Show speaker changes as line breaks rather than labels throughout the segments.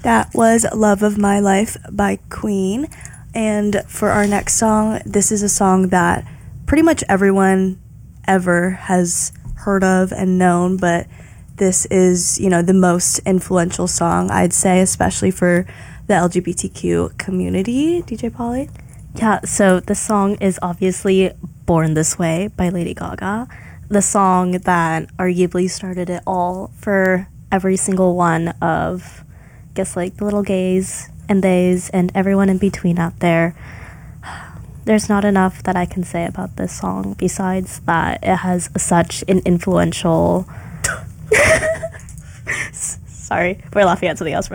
That was Love of My Life by Queen. And for our next song, this is a song that pretty much everyone ever has heard of and known, but this is, you know, the most influential song, I'd say, especially for the LGBTQ community. DJ Polly?
Yeah, so the song is obviously Born This Way by Lady Gaga. The song that arguably started it all for every single one of, I guess, like the little gays and theys and everyone in between out there. There's not enough that I can say about this song besides that it has such an influential... Sorry, we're laughing at something else.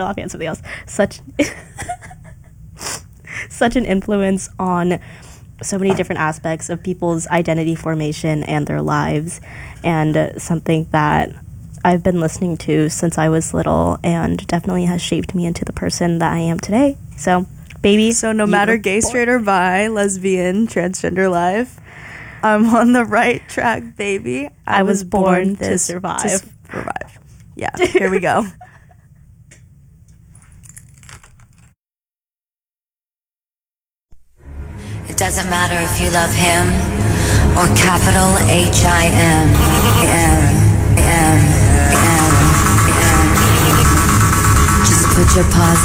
Such an influence on so many different aspects of people's identity formation and their lives, and something that I've been listening to since I was little and definitely has shaped me into the person that I am today. So, baby.
So no matter gay, straight, or bi, lesbian, transgender life, I'm on the right track, baby.
I was born to survive.
Yeah, here we go.
It doesn't matter if you love him or capital H-I-M. Just put your paws